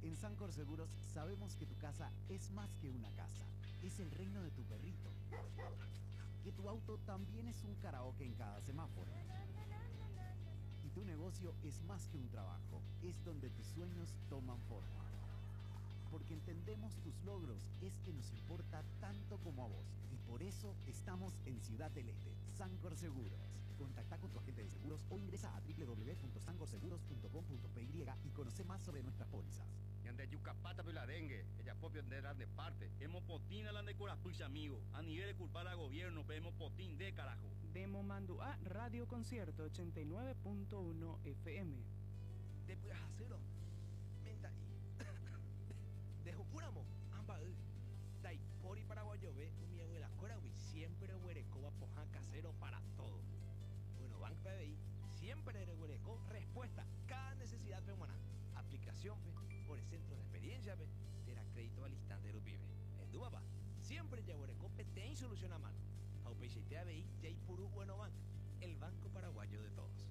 En Sancor Seguros sabemos que tu casa es más que una casa, es el reino de tu perrito. Que tu auto también es un karaoke en cada semáforo. Y tu negocio es más que un trabajo, es donde tus sueños toman forma. Porque entendemos tus logros, es que nos importa tanto como a vos. Y por eso estamos en Ciudad del Este, Sancor Seguros. Contacta con tu agente de seguros o ingresa a www.sancorseguros.com.py y conoce más sobre nuestras pólizas. Y ande yucapata por la dengue, ella propio de de parte. Hemos potín a la de corapucha, amigo. A nivel de culpar al gobierno, pero hemos potín de carajo. Demo mando a Radio Concierto 89.1 FM. Después hacerlo. Menta y. Desocuramos. Amba. Dai, por y paraguayo ve, mi abuela Corahui siempre huereco poja casero para todo. Bueno, Bank PBI siempre huereco respuesta cada necesidad humana. Aplicación por el centro de experiencia era crédito al instante de pibe. En Dubaba siempre ya huereco te solución a mano. Aupechete ABI ya y puru bueno bank, el banco paraguayo de todos.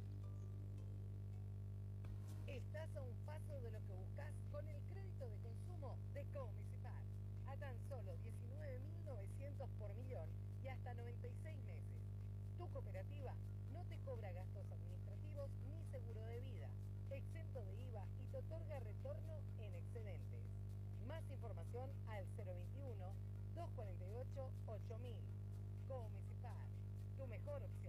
Estás a un paso de lo que buscas con el crédito de consumo de Comunicipal. A tan solo 19.900 por millón y hasta 96 meses. Tu cooperativa no te cobra gastos administrativos ni seguro de vida, exento de IVA y te otorga retorno en excedentes. Más información al 021-248-8000. Comunicipal, tu mejor opción.